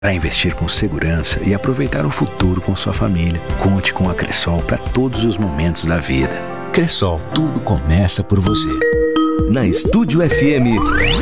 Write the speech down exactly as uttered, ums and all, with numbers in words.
Para investir com segurança e aproveitar o futuro com sua família, conte com a Cressol para todos os momentos da vida. Cressol, tudo começa por você. Na Estúdio F M